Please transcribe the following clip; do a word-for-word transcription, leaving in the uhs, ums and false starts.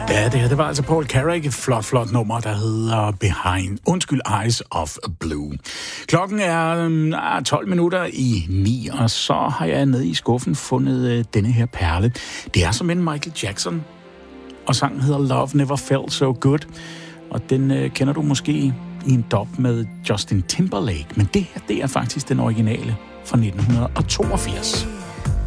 Ja, det her, det var altså Paul Carrack, et flot, flot nummer, der hedder Behind, undskyld, Eyes of Blue. Klokken er tolv minutter i ni, og så har jeg nede i skuffen fundet øh, denne her perle. Det er som en Michael Jackson, og sangen hedder Love Never Felt So Good, og den øh, kender du måske i en dub med Justin Timberlake, men det her, det er faktisk den originale fra nitten toogfirs.